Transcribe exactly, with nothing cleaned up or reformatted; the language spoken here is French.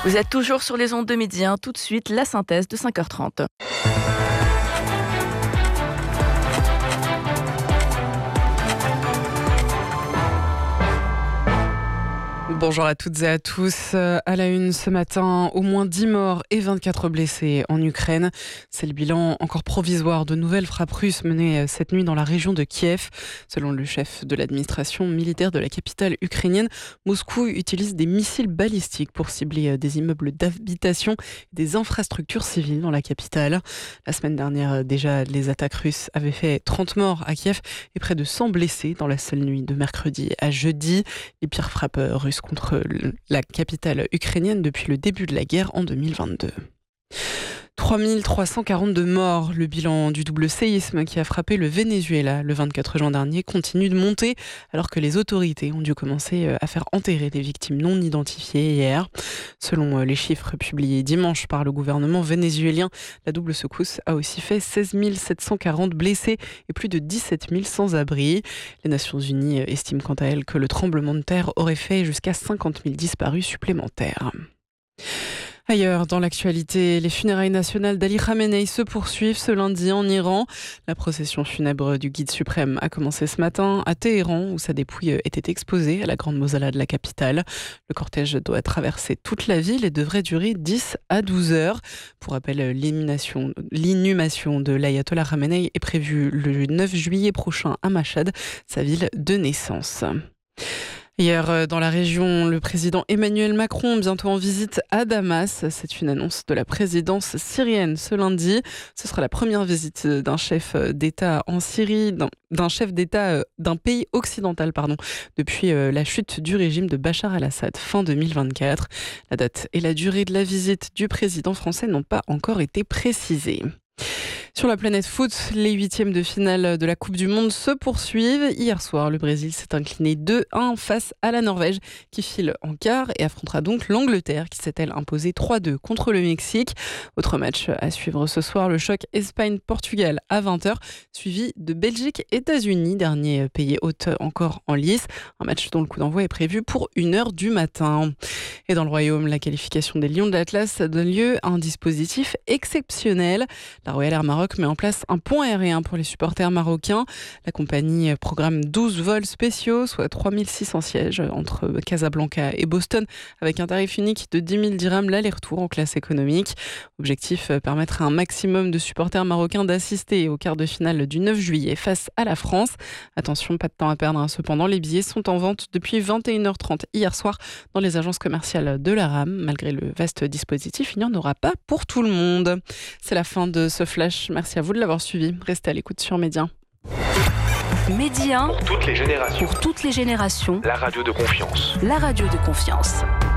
Vous êtes toujours sur les ondes de midi, hein. Tout de suite, la synthèse de cinq heures trente. Bonjour à toutes et à tous. À la une ce matin, au moins dix morts et vingt-quatre blessés en Ukraine. C'est le bilan encore provisoire de nouvelles frappes russes menées cette nuit dans la région de Kiev. Selon le chef de l'administration militaire de la capitale ukrainienne, Moscou utilise des missiles balistiques pour cibler des immeubles d'habitation et des infrastructures civiles dans la capitale. La semaine dernière, déjà, les attaques russes avaient fait trente morts à Kiev et près de cent blessés dans la seule nuit de mercredi à jeudi. Les pires frappes russes contre la capitale ukrainienne depuis le début de la guerre en deux mille vingt-deux. trois mille trois cent quarante-deux morts. Le bilan du double séisme qui a frappé le Venezuela le vingt-quatre juin dernier continue de monter alors que les autorités ont dû commencer à faire enterrer des victimes non identifiées hier. Selon les chiffres publiés dimanche par le gouvernement vénézuélien, la double secousse a aussi fait seize mille sept cent quarante blessés et plus de dix-sept mille sans-abri. Les Nations Unies estiment quant à elles que le tremblement de terre aurait fait jusqu'à cinquante mille disparus supplémentaires. Ailleurs, dans l'actualité, les funérailles nationales d'Ali Khamenei se poursuivent ce lundi en Iran. La procession funèbre du guide suprême a commencé ce matin à Téhéran, où sa dépouille était exposée à la grande mausolée de la capitale. Le cortège doit traverser toute la ville et devrait durer dix à douze heures. Pour rappel, l'inhumation, l'inhumation de l'ayatollah Khamenei est prévue le neuf juillet prochain à Machhad, sa ville de naissance. Hier, dans la région, le président Emmanuel Macron, bientôt en visite à Damas. C'est une annonce de la présidence syrienne ce lundi. Ce sera la première visite d'un chef d'État en Syrie, d'un, d'un chef d'État d'un pays occidental, pardon, depuis la chute du régime de Bachar el-Assad fin deux mille vingt-quatre. La date et la durée de la visite du président français n'ont pas encore été précisées. Sur la planète foot, les huitièmes de finale de la Coupe du Monde se poursuivent. Hier soir, le Brésil s'est incliné deux à un face à la Norvège qui file en quart et affrontera donc l'Angleterre qui s'est elle imposée trois à deux contre le Mexique. Autre match à suivre ce soir, le choc Espagne-Portugal à vingt heures, suivi de Belgique-États-Unis, dernier pays hôte encore en lice. Un match dont le coup d'envoi est prévu pour une heure du matin. Et dans le Royaume, la qualification des Lions de l'Atlas donne lieu à un dispositif exceptionnel. La Royal Air Maroc met en place un pont aérien pour les supporters marocains. La compagnie programme douze vols spéciaux, soit trois mille six cents sièges entre Casablanca et Boston, avec un tarif unique de dix mille dirhams l'aller-retour en classe économique. Objectif, permettre à un maximum de supporters marocains d'assister au quart de finale du neuf juillet face à la France. Attention, pas de temps à perdre, hein. Cependant, les billets sont en vente depuis vingt et une heures trente hier soir dans les agences commerciales de la RAM. Malgré le vaste dispositif, il n'y en aura pas pour tout le monde. C'est la fin de ce flash. Merci à vous de l'avoir suivi. Restez à l'écoute sur Média. Média. Pour toutes les générations. Pour toutes les générations. La radio de confiance. La radio de confiance.